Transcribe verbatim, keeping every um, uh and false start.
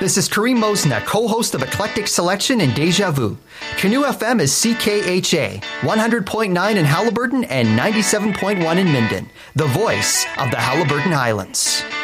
This is Kareem Mosna, co-host of Eclectic Selection and Deja Vu. Canoe F M is C K H A, one hundred point nine in Halliburton and ninety-seven point one in Minden, the voice of the Halliburton Highlands.